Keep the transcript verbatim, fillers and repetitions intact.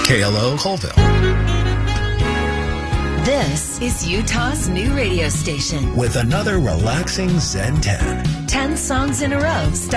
K L O Colville. This is Utah's new radio station. With another relaxing Zen ten. Ten songs in a row.